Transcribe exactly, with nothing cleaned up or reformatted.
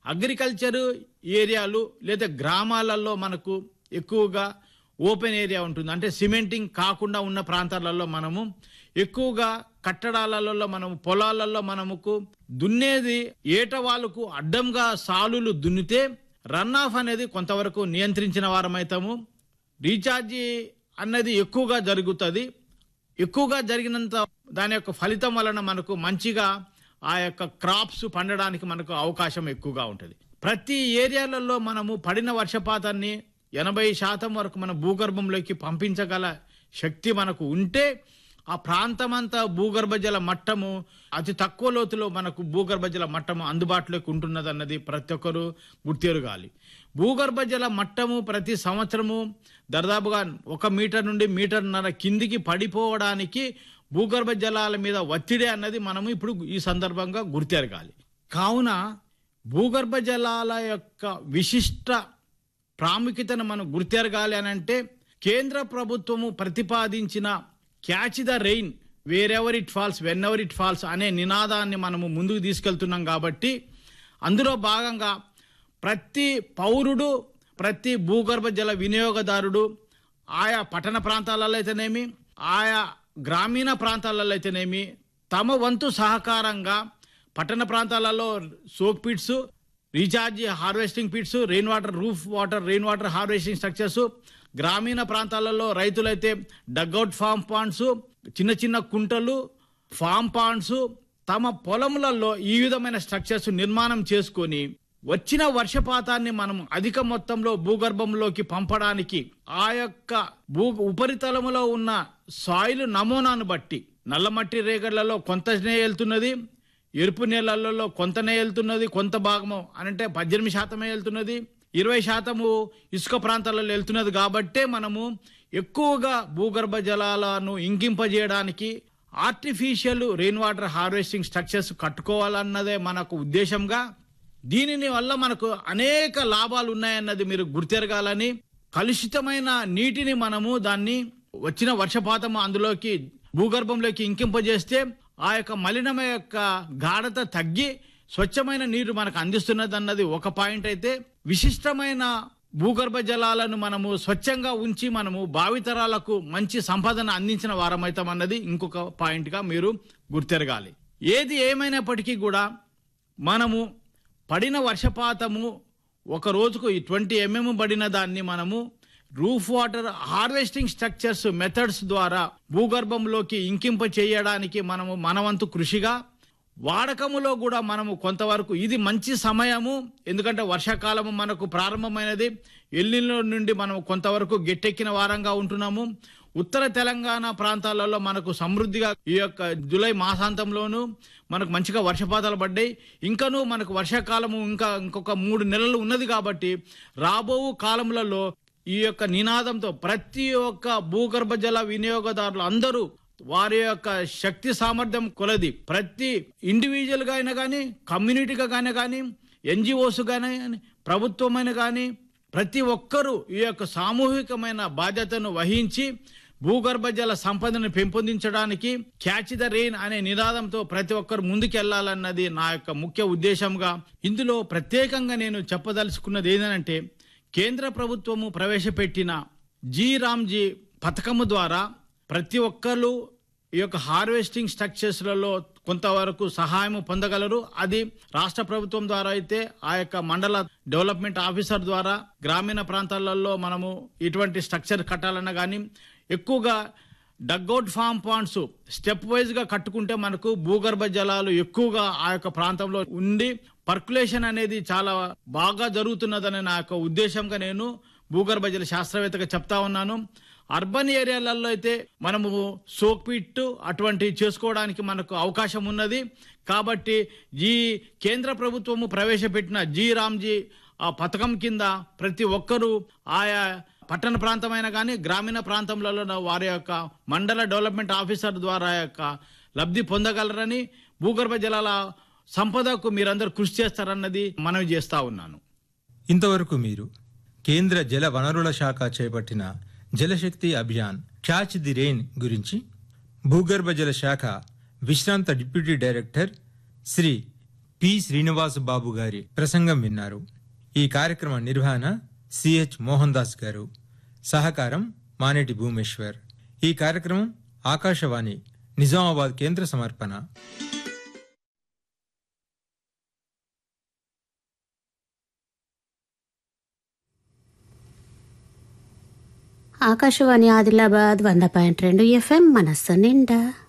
Agriculture ఏరియాలు లేదా గ్రామాలలో మనకు ఎక్కువగా ఓపెన్ ఏరియా ఉంటుంది. అంటే సిమెంటింగ్ కాకుండా ఉన్న ప్రాంతాలలో మనము ఎక్కువగా కట్టడాలలో మనము పొలాలలో మనముకు దున్నేది ఏటవాళ్ళకు అడ్డంగా సాలులు దున్నితే రన్ ఆఫ్ అనేది కొంతవరకు నియంత్రించిన వారమైతాము. రీఛార్జీ అన్నది ఎక్కువగా జరుగుతుంది. ఎక్కువగా జరిగినంత దాని యొక్క ఫలితం వలన మనకు మంచిగా ఆ యొక్క క్రాప్స్ పండడానికి మనకు అవకాశం ఎక్కువగా ఉంటుంది. ప్రతి ఏరియాలలో మనము పడిన వర్షపాతాన్ని ఎనభై శాతం వరకు మన భూగర్భంలోకి పంపించగల శక్తి మనకు ఉంటే ఆ ప్రాంతమంతా భూగర్భ జల మట్టము అతి తక్కువ లోతులో మనకు భూగర్భ జల మట్టము అందుబాటులోకి ఉంటున్నది అన్నది ప్రతి ఒక్కరు గుర్తెరగాలి. భూగర్భ జల మట్టము ప్రతి సంవత్సరము దాదాపుగా ఒక మీటర్ నుండి మీటర్న్నర కిందికి పడిపోవడానికి భూగర్భ జలాల మీద ఒత్తిడి అన్నది మనము ఇప్పుడు ఈ సందర్భంగా గుర్తెరగాలి. కావున భూగర్భ జలాల యొక్క విశిష్ట ప్రాముఖ్యతను మనం గుర్తెరగాలి అని అంటే కేంద్ర ప్రభుత్వము ప్రతిపాదించిన catch the rain wear ever it falls when ever it falls అనే నినాదాన్ని మనము ముందుకు తీసుకెళ్తున్నాం. కాబట్టి అందులో భాగంగా ప్రతి పౌరుడు, ప్రతి భూగర్భ జల వినియోగదారుడు ఆయా పట్టణ ప్రాంతాలలో అయితేనేమి, ఆయా గ్రామీణ ప్రాంతాలలో అయితేనేమి తమ వంతు సహకారంగా పట్టణ ప్రాంతాలలో soak pits, recharge harvesting pits, rain water roof water rain water harvesting structures, గ్రామీణ ప్రాంతాలలో రైతులైతే డగ్అవుట్ ఫామ్ పాండ్స్, చిన్న చిన్న కుంటలు, ఫామ్ పాండ్స్ తమ పొలములలో ఈ విధమైన స్ట్రక్చర్స్ నిర్మాణం చేసుకొని వచ్చిన వర్షపాతాన్ని మనం అధిక మొత్తంలో భూగర్భంలోకి పంపడానికి ఆ యొక్క భూ ఉపరితలములో ఉన్న సాయిల్ నమూనాను బట్టి నల్లమట్టి రేగళ్లలో కొంతనే వెళ్తున్నది, ఎరుపు నేలలలో కొంతనే వెళ్తున్నది, కొంత భాగము అంటే పద్దెనిమిది శాతమే వెళ్తున్నది, ఇరవై శాతము ఇసుక ప్రాంతాలలో వెళ్తున్నది. కాబట్టే మనము ఎక్కువగా భూగర్భ జలాలను ఇంకింపజేయడానికి artificial rain water harvesting structures కట్టుకోవాలన్నదే మనకు ఉద్దేశంగా, దీనిని వల్ల మనకు అనేక లాభాలు ఉన్నాయన్నది మీరు గుర్తెరగాలని, కలుషితమైన నీటిని మనము దాన్ని వచ్చిన వర్షపాతము అందులోకి భూగర్భంలోకి ఇంకింపజేస్తే ఆ యొక్క మలినం యొక్క గాఢత తగ్గి స్వచ్ఛమైన నీరు మనకు అందిస్తున్నది అన్నది ఒక పాయింట్ అయితే, విశిష్టమైన భూగర్భ జలాలను మనము స్వచ్ఛంగా ఉంచి మనము భావితరాలకు మంచి సంపదను అందించిన వారమైతామన్నది ఇంకొక పాయింట్గా మీరు గుర్తెరగాలి. ఏది ఏమైనప్పటికీ కూడా మనము పడిన వర్షపాతము ఒక రోజుకు ట్వంటీ ఎంఎం పడిన దాన్ని మనము roof water harvesting structures methods ద్వారా భూగర్భంలోకి ఇంకింప చేయడానికి మనము మనవంతు కృషిగా వాడకములో కూడా మనము కొంతవరకు ఇది మంచి సమయము. ఎందుకంటే వర్షాకాలము మనకు ప్రారంభమైనది, ఎల్లిలో నుండి మనం కొంతవరకు గట్టెక్కిన వారంగా ఉంటున్నాము. ఉత్తర తెలంగాణ ప్రాంతాలలో మనకు సమృద్ధిగా ఈ యొక్క జూలై మాసాంతంలోనూ మనకు మంచిగా వర్షపాతాలు పడ్డాయి. ఇంకనూ మనకు వర్షాకాలము ఇంకా ఇంకొక మూడు నెలలు ఉన్నది. కాబట్టి రాబో కాలములలో ఈ యొక్క నినాదంతో ప్రతి ఒక్క భూగర్భ జల వినియోగదారులు అందరూ వారి యొక్క శక్తి సామర్థ్యం కొలది ప్రతి ఇండివిజువల్ గా అయినా కానీ, కమ్యూనిటీగా కానీ కానీ ఎన్జిఓస్ కానీ ప్రభుత్వమైన కానీ ప్రతి ఒక్కరూ ఈ యొక్క సామూహికమైన బాధ్యతను వహించి భూగర్భ జల సంపదను పెంపొందించడానికి క్యాచ్ ద రెయిన్ అనే నినాదంతో ప్రతి ఒక్కరు ముందుకెళ్లాలన్నది నా యొక్క ముఖ్య ఉద్దేశంగా, ఇందులో ప్రత్యేకంగా నేను చెప్పదలుచుకున్నది ఏంటంటే కేంద్ర ప్రభుత్వము ప్రవేశపెట్టిన జీ రామ్జీ పథకము ద్వారా ప్రతి ఒక్కరు ఈ యొక్క హార్వెస్టింగ్ స్ట్రక్చర్స్లలో కొంతవరకు సహాయం పొందగలరు. అది రాష్ట్ర ప్రభుత్వం ద్వారా అయితే ఆ యొక్క మండల డెవలప్మెంట్ ఆఫీసర్ ద్వారా గ్రామీణ ప్రాంతాలలో మనము ఇటువంటి స్ట్రక్చర్ కట్టాలన్నా కానీ, ఎక్కువగా dugout form Pond's step wise గా కట్టుకుంటే మనకు భూగర్భ జలాలు ఎక్కువగా ఆ యొక్క ప్రాంతంలో ఉండి పర్కులేషన్ అనేది చాలా బాగా జరుగుతున్నదని నా యొక్క ఉద్దేశంగా నేను భూగర్భ జల శాస్త్రవేత్తగా చెప్తా ఉన్నాను. అర్బన్ ఏరియాలలో అయితే మనము సోక్ పిట్ అటువంటి చేసుకోవడానికి మనకు అవకాశం ఉన్నది. కాబట్టి ఈ కేంద్ర ప్రభుత్వము ప్రవేశపెట్టిన జీ రామ్జీ ఆ పథకం కింద ప్రతి ఒక్కరూ ఆయా పట్టణ ప్రాంతమైన కానీ గ్రామీణ ప్రాంతంలో వారి యొక్క మండల డెవలప్మెంట్ ఆఫీసర్ ద్వారా యొక్క లబ్ధి పొందగలరని, భూగర్భ జలాల సంపదకు మీరందరూ కృషి చేస్తారన్నది మనవి చేస్తా ఉన్నాను. ఇంతవరకు మీరు కేంద్ర జల వనరుల శాఖ చేపట్టిన జలశక్తి అభియాన్ క్యాచ్ ది రెయిన్ గురించి భూగర్భ జల శాఖ విశ్రాంత deputy director Shri P Srinivas బాబు గారి ప్రసంగం విన్నారు. ఈ కార్యక్రమ నిర్వహణ సిహెచ్ మోహన్ దాస్ గారు, సహకారం మానేటి భూమేశ్వర్. ఈ కార్యక్రమం ఆకాశవాణి నిజామాబాద్ కేంద్ర సమర్పణ. ఆకాశవాణి ఆదిలాబాద్ వంద పాయింట్ రెండు ఎఫ్ఎం మనస్సు నిండా.